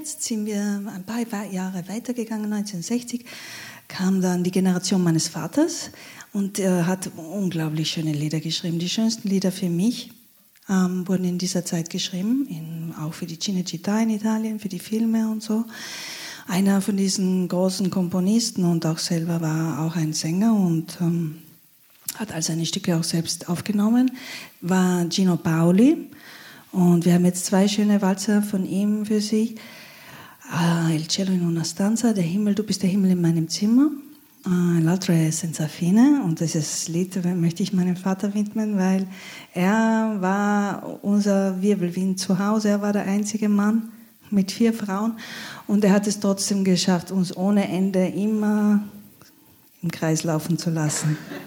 jetzt sind wir ein paar Jahre weitergegangen, 1960 kam dann die Generation meines Vaters und er hat unglaublich schöne Lieder geschrieben. Die schönsten Lieder für mich wurden in dieser Zeit geschrieben, auch für die Cinecittà in Italien, für die Filme und so. Einer von diesen großen Komponisten und auch selber war auch ein Sänger und hat all seine Stücke auch selbst aufgenommen, war Gino Paoli. Und wir haben jetzt 2 schöne Walzer von ihm für Sie. Il cielo in una stanza, der Himmel, du bist der Himmel in meinem Zimmer. L'altro è senza fine. Und dieses Lied möchte ich meinem Vater widmen, weil er war unser Wirbelwind zu Hause. Er war der einzige Mann mit 4 Frauen. Und er hat es trotzdem geschafft, uns ohne Ende immer im Kreis laufen zu lassen.